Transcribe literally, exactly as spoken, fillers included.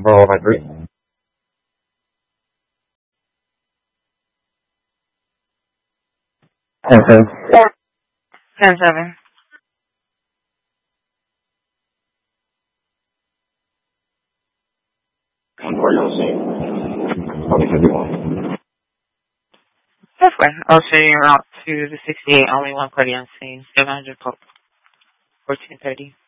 Bro, by three. Okay. ten seven. That's fine. I'll show you out to the sixty-eight, only one party on scene, seven hundred Pope, fourteen thirty.